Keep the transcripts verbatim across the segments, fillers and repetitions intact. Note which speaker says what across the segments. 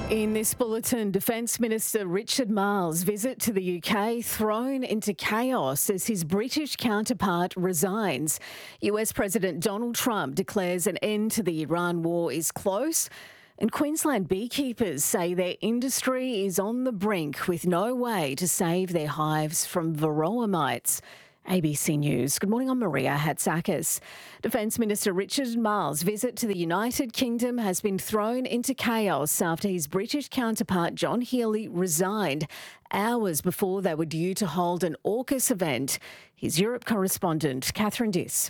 Speaker 1: In this bulletin, Defence Minister Richard Marles' visit to the U K thrown into chaos as his British counterpart resigns. U S President Donald Trump declares an end to the Iran war is close. And Queensland beekeepers say their industry is on the brink with no way to save their hives from varroa mites. A B C News. Good morning, I'm Maria Hatzakis. Defence Minister Richard Marles' visit to the United Kingdom has been thrown into chaos after his British counterpart John Healey resigned hours before they were due to hold an AUKUS event. His Europe correspondent, Catherine Diss.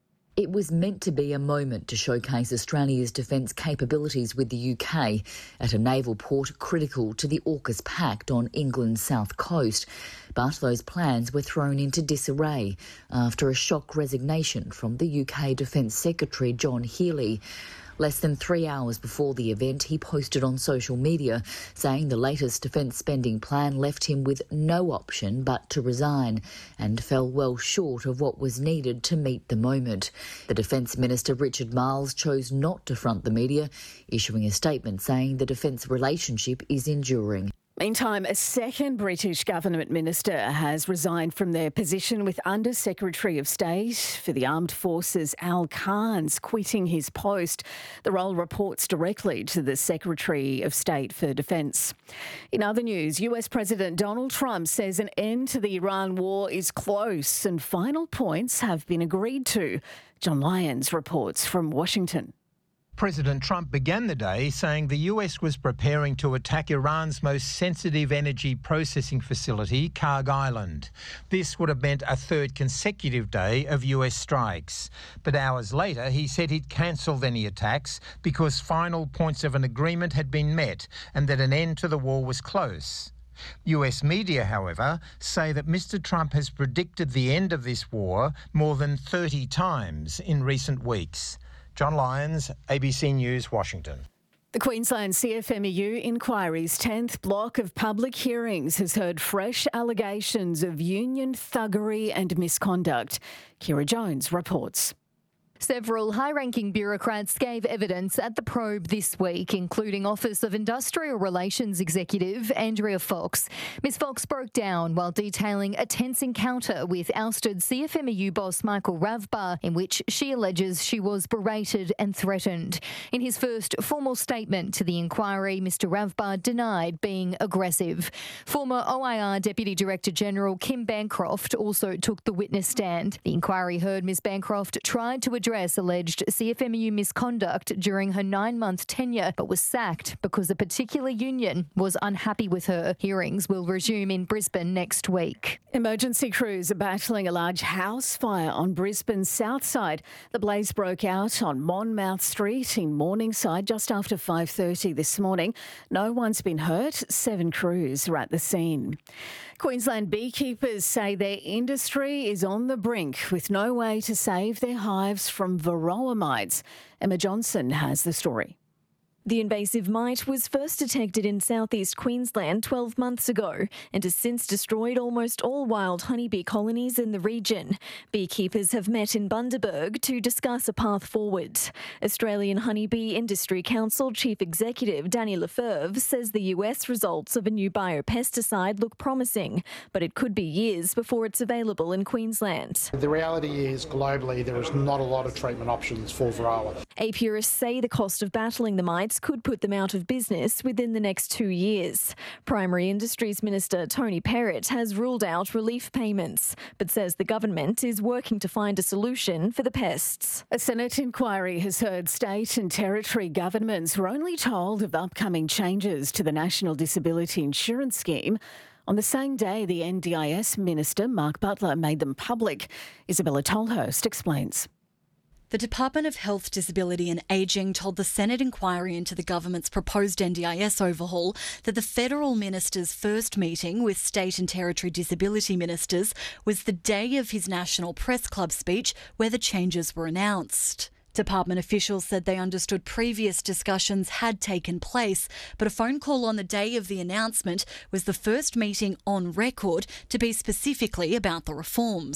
Speaker 2: It was meant to be a moment to showcase Australia's defence capabilities with the U K at a naval port critical to the AUKUS pact on England's south coast. But those plans were thrown into disarray after a shock resignation from the U K Defence Secretary John Healey. Less than three hours before the event, he posted on social media saying the latest defence spending plan left him with no option but to resign and fell well short of what was needed to meet the moment. The Defence Minister Richard Marles chose not to front the media, issuing a statement saying the defence relationship is enduring.
Speaker 1: Meantime, a second British government minister has resigned from their position, with Under Secretary of State for the Armed Forces Al Cairns quitting his post. The role reports directly to the Secretary of State for Defence. In other news, U S President Donald Trump says an end to the Iran war is close and final points have been agreed to. John Lyons reports from Washington.
Speaker 3: President Trump began the day saying the U S was preparing to attack Iran's most sensitive energy processing facility, Karg Island. This would have meant a third consecutive day of U S strikes. But hours later, he said he'd cancelled any attacks because final points of an agreement had been met and that an end to the war was close. U S media, however, say that Mister Trump has predicted the end of this war more than thirty times in recent weeks. John Lyons, A B C News, Washington.
Speaker 1: The Queensland C F M E U inquiry's tenth block of public hearings has heard fresh allegations of union thuggery and misconduct. Kira Jones reports.
Speaker 4: Several high-ranking bureaucrats gave evidence at the probe this week, including Office of Industrial Relations Executive Andrea Fox. Miz Fox broke down while detailing a tense encounter with ousted C F M E U boss Michael Ravbar, in which she alleges she was berated and threatened. In his first formal statement to the inquiry, Mister Ravbar denied being aggressive. Former O I R Deputy Director General Kim Bancroft also took the witness stand. The inquiry heard Miz Bancroft tried to address alleged C F M E U misconduct during her nine-month tenure, but was sacked because a particular union was unhappy with her. Hearings will resume in Brisbane next week.
Speaker 1: Emergency crews are battling a large house fire on Brisbane's south side. The blaze broke out on Monmouth Street in Morningside just after five thirty this morning. No one's been hurt. Seven crews are at the scene. Queensland beekeepers say their industry is on the brink with no way to save their hives from varroa mites. Emma Johnson has the story.
Speaker 5: The invasive mite was first detected in southeast Queensland twelve months ago and has since destroyed almost all wild honeybee colonies in the region. Beekeepers have met in Bundaberg to discuss a path forward. Australian Honeybee Industry Council Chief Executive Danny Lefebvre says the U S results of a new biopesticide look promising, but it could be years before it's available in Queensland.
Speaker 6: The reality is, globally, there is not a lot of treatment options for varroa.
Speaker 5: Apiarists say the cost of battling the mites could put them out of business within the next two years. Primary Industries Minister Tony Perrott has ruled out relief payments, but says the government is working to find a solution for the pests.
Speaker 1: A Senate inquiry has heard state and territory governments were only told of upcoming changes to the National Disability Insurance Scheme on the same day the N D I S Minister, Mark Butler, made them public. Isabella Tolhurst explains.
Speaker 7: The Department of Health, Disability and Ageing told the Senate inquiry into the government's proposed N D I S overhaul that the federal minister's first meeting with state and territory disability ministers was the day of his National Press Club speech where the changes were announced. Department officials said they understood previous discussions had taken place, but a phone call on the day of the announcement was the first meeting on record to be specifically about the reforms.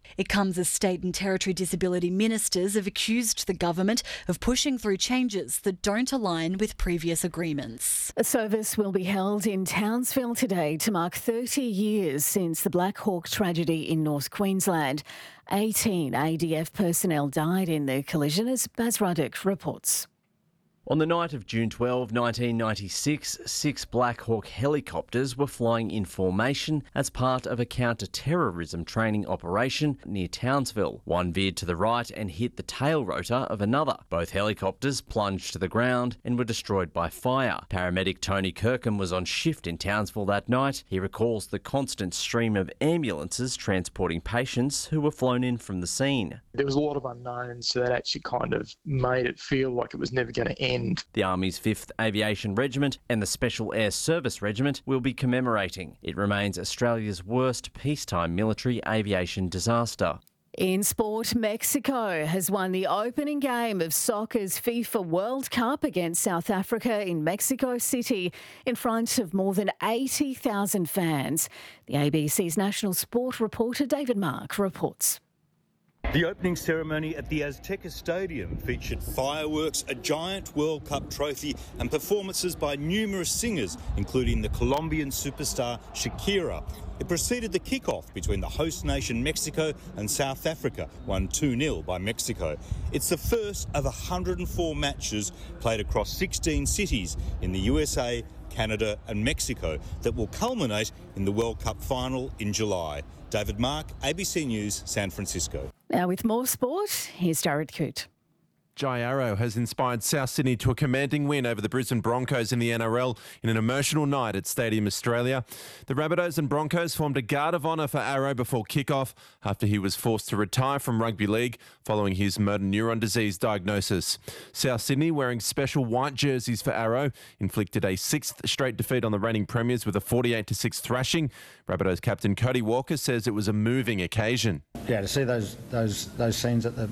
Speaker 7: It comes as state and territory disability ministers have accused the government of pushing through changes that don't align with previous agreements.
Speaker 1: A service will be held in Townsville today to mark thirty years since the Black Hawk tragedy in North Queensland. eighteen A D F personnel died in the collision, as Baz Ruddock reports.
Speaker 8: On the night of June twelfth, nineteen ninety-six, six Black Hawk helicopters were flying in formation as part of a counter-terrorism training operation near Townsville. One veered to the right and hit the tail rotor of another. Both helicopters plunged to the ground and were destroyed by fire. Paramedic Tony Kirkham was on shift in Townsville that night. He recalls the constant stream of ambulances transporting patients who were flown in from the scene.
Speaker 9: There was a lot of unknowns, so that actually kind of made it feel like it was never going to end.
Speaker 8: The Army's fifth Aviation Regiment and the Special Air Service Regiment will be commemorating. It remains Australia's worst peacetime military aviation disaster.
Speaker 1: In sport, Mexico has won the opening game of soccer's FIFA World Cup against South Africa in Mexico City in front of more than eighty thousand fans. The A B C's national sport reporter David Mark reports.
Speaker 10: The opening ceremony at the Azteca Stadium featured fireworks, a giant World Cup trophy and performances by numerous singers, including the Colombian superstar Shakira. It preceded the kick-off between the host nation Mexico and South Africa, won two nil by Mexico. It's the first of one hundred four matches played across sixteen cities in the U S A, Canada and Mexico that will culminate in the World Cup final in July. David Mark, A B C News, San Francisco.
Speaker 1: Now with more sport, here's Jared Coote.
Speaker 11: Jai Arrow has inspired South Sydney to a commanding win over the Brisbane Broncos in the N R L in an emotional night at Stadium Australia. The Rabbitohs and Broncos formed a guard of honour for Arrow before kick-off after he was forced to retire from rugby league following his motor neuron disease diagnosis. South Sydney, wearing special white jerseys for Arrow, inflicted a sixth straight defeat on the reigning premiers with a forty-eight to six thrashing. Rabbitohs captain Cody Walker says it was a moving occasion.
Speaker 12: Yeah, to see those those those scenes at the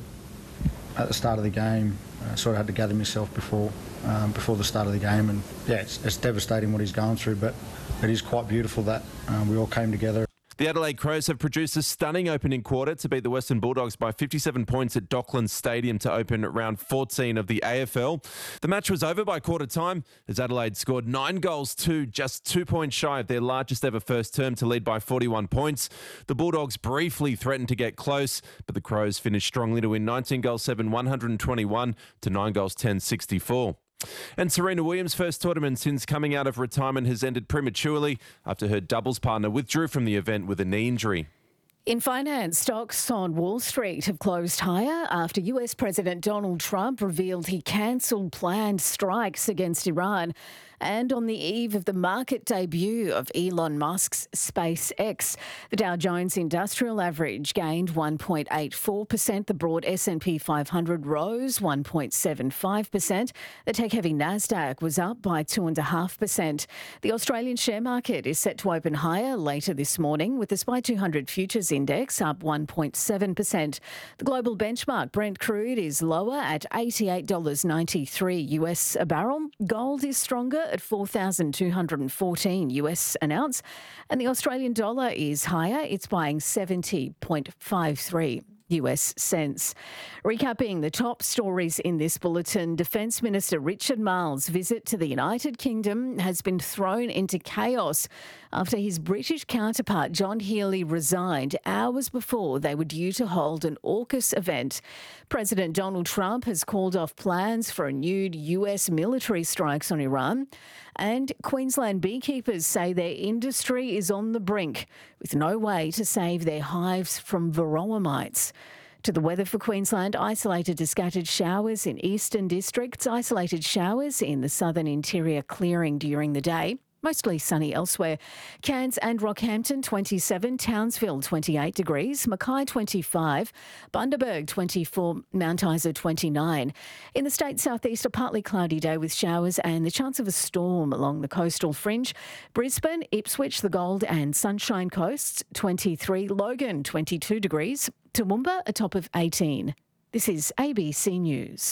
Speaker 12: at the start of the game, I uh, sort of had to gather myself before um, before the start of the game, and yeah, it's, it's devastating what he's going through, but it is quite beautiful that um, we all came together.
Speaker 11: The Adelaide Crows have produced a stunning opening quarter to beat the Western Bulldogs by fifty-seven points at Docklands Stadium to open round fourteen of the A F L. The match was over by quarter time as Adelaide scored nine goals to just two points shy of their largest ever first term to lead by forty-one points. The Bulldogs briefly threatened to get close, but the Crows finished strongly to win nineteen goals seven, one hundred twenty-one to nine goals ten, sixty-four. And Serena Williams' first tournament since coming out of retirement has ended prematurely after her doubles partner withdrew from the event with a knee injury.
Speaker 1: In finance, stocks on Wall Street have closed higher after U S President Donald Trump revealed he cancelled planned strikes against Iran, and on the eve of the market debut of Elon Musk's SpaceX. The Dow Jones Industrial Average gained one point eight four percent. The broad S and P five hundred rose one point seven five percent. The tech-heavy Nasdaq was up by two point five percent. The Australian share market is set to open higher later this morning, with the S P Y two hundred futures index up one point seven percent. The global benchmark Brent crude is lower at eighty-eight dollars ninety-three U S a barrel. Gold is stronger at four thousand two hundred fourteen U S an ounce, and the Australian dollar is higher. It's buying seventy point five three U S cents. Recapping the top stories in this bulletin, Defence Minister Richard Marles' visit to the United Kingdom has been thrown into chaos after his British counterpart John Healey resigned hours before they were due to hold an AUKUS event. President Donald Trump has called off plans for renewed U S military strikes on Iran, and Queensland beekeepers say their industry is on the brink with no way to save their hives from varroa mites. To the weather for Queensland, isolated to scattered showers in eastern districts, isolated showers in the southern interior clearing during the day. Mostly sunny elsewhere. Cairns and Rockhampton twenty-seven, Townsville twenty-eight degrees, Mackay twenty-five, Bundaberg twenty-four, Mount Isa twenty-nine. In the state southeast, a partly cloudy day with showers and the chance of a storm along the coastal fringe. Brisbane, Ipswich, the Gold and Sunshine Coasts twenty-three, Logan twenty-two degrees, Toowoomba a top of eighteen. This is A B C News.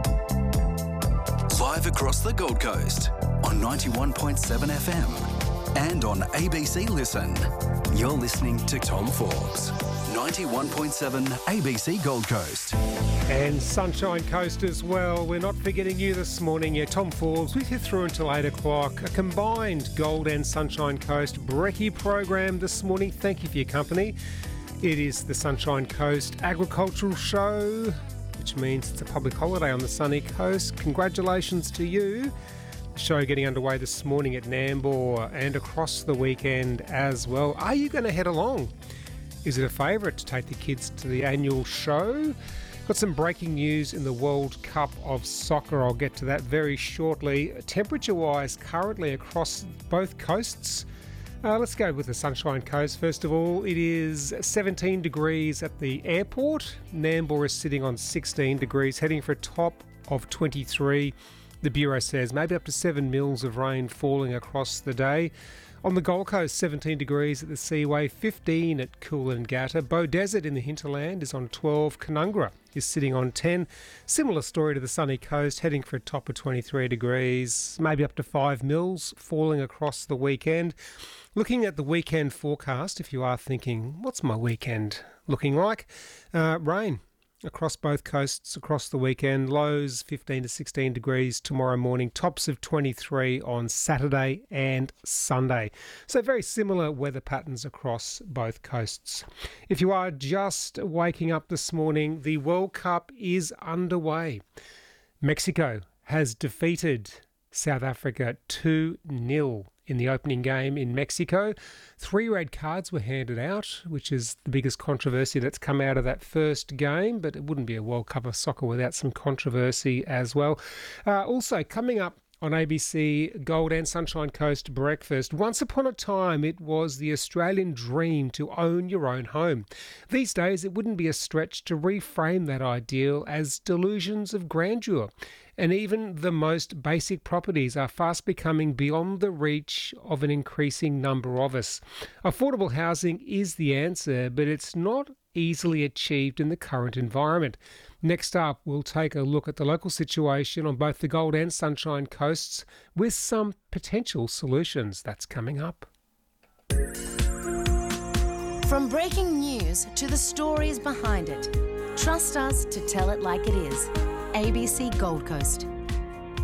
Speaker 13: Live across the Gold Coast on ninety-one point seven F M. and on A B C Listen. You're listening to Tom Forbes, ninety-one point seven A B C Gold Coast.
Speaker 14: And Sunshine Coast as well. We're not forgetting you this morning. Yeah, Tom Forbes with you through until eight o'clock. A combined Gold and Sunshine Coast brekkie program this morning. Thank you for your company. It is the Sunshine Coast Agricultural Show, which means it's a public holiday on the sunny coast. Congratulations to you. The show getting underway this morning at Nambour and across the weekend as well. Are you going to head along? Is it a favourite to take the kids to the annual show? Got some breaking news in the World Cup of Soccer. I'll get to that very shortly. Temperature-wise, currently across both coasts. Uh, let's go with the Sunshine Coast. First of all, it is seventeen degrees at the airport. Nambour is sitting on sixteen degrees, heading for a top of twenty-three. The Bureau says maybe up to seven mils of rain falling across the day. On the Gold Coast, seventeen degrees at the Seaway, fifteen at Coolangatta. Beaudesert in the hinterland is on twelve. Canungra is sitting on ten. Similar story to the sunny coast, heading for a top of twenty-three degrees, maybe up to five mils falling across the weekend. Looking at the weekend forecast, if you are thinking, what's my weekend looking like? Uh, rain across both coasts across the weekend. Lows fifteen to sixteen degrees tomorrow morning. Tops of twenty-three on Saturday and Sunday. So very similar weather patterns across both coasts. If you are just waking up this morning, the World Cup is underway. Mexico has defeated South Africa two nil. In the opening game in Mexico. Three red cards were handed out, which is the biggest controversy that's come out of that first game, but it wouldn't be a World Cup of Soccer without some controversy as well. Uh, also, coming up on A B C Gold and Sunshine Coast Breakfast, once upon a time it was the Australian dream to own your own home. These days it wouldn't be a stretch to reframe that ideal as delusions of grandeur. And even the most basic properties are fast becoming beyond the reach of an increasing number of us. Affordable housing is the answer, but it's not easily achieved in the current environment. Next up, we'll take a look at the local situation on both the Gold and Sunshine Coasts with some potential solutions. That's coming up.
Speaker 15: From breaking news to the stories behind it, trust us to tell it like it is. A B C Gold Coast.